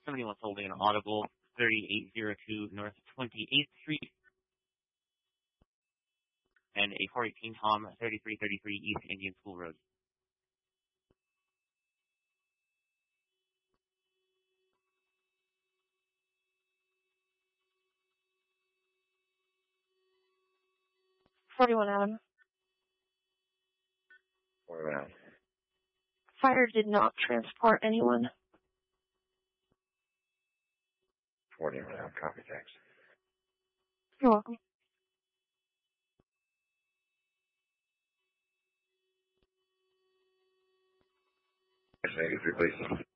Somebody wants holding an audible 3802 North 28th Street. And a 418 Tom 3333 East Indian School Road. $41. Fire did not transport anyone. $41. Copy, thanks. You're welcome. 83, please.